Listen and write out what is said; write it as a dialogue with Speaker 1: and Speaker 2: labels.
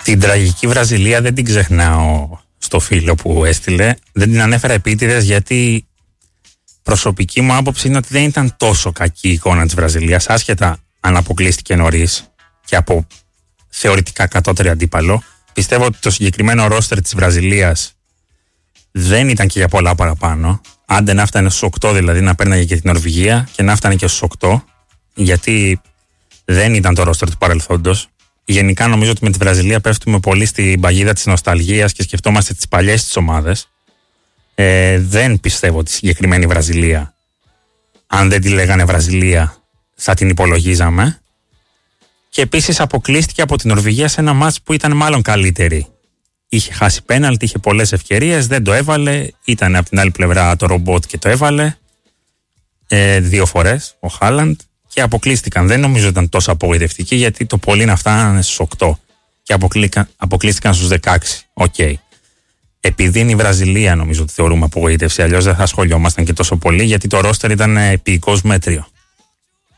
Speaker 1: Την τραγική Βραζιλία δεν την ξεχνάω στο φίλο που έστειλε. Δεν την ανέφερα επίτηδες γιατί προσωπική μου άποψη είναι ότι δεν ήταν τόσο κακή η εικόνα της Βραζιλίας, άσχετα αν αποκλείστηκε νωρίς και από θεωρητικά κατώτερο αντίπαλο. Πιστεύω ότι το συγκεκριμένο ρόστερ της Βραζιλίας δεν ήταν και για πολλά παραπάνω. Άντε να φτάνε στους 8, δηλαδή να παίρναγε και την Νορβηγία και να φτάνε και στους 8, γιατί δεν ήταν το ρόστερ του παρελθόντος. Γενικά νομίζω ότι με τη Βραζιλία πέφτουμε πολύ στην παγίδα της νοσταλγίας και σκεφτόμαστε τις παλιές τις ομάδες. Δεν πιστεύω ότι η συγκεκριμένη Βραζιλία, αν δεν τη λέγανε Βραζιλία, θα την υπολογίζαμε. Και επίσης αποκλείστηκε από την Νορβηγία σε ένα μάτς που ήταν μάλλον καλύτερη. Είχε χάσει πέναλτι, είχε πολλές ευκαιρίες, δεν το έβαλε. Ήταν από την άλλη πλευρά το ρομπότ και το έβαλε 2 φορές ο Χάλαντ και αποκλείστηκαν. Δεν νομίζω ήταν τόσο απογοητευτική, γιατί το πολύ να φτάνανε στους 8 και αποκλείστηκαν στους 16. Okay. Επειδή είναι η Βραζιλία, νομίζω ότι θεωρούμε απογοήτευση. Αλλιώς δεν θα ασχολιόμασταν και τόσο πολύ, γιατί το ρόστερ ήταν επικώς μέτριο.